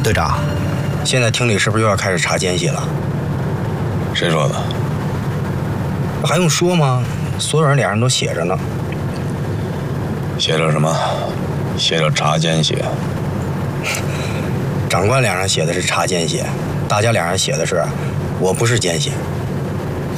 队长， 现在厅里是不是又要开始查奸细了？ 谁说的？ 还用说吗？所有人脸上都写着呢。 写着什么？写着查奸细。 长官脸上写的是查奸细，大家脸上写的是我不是奸细。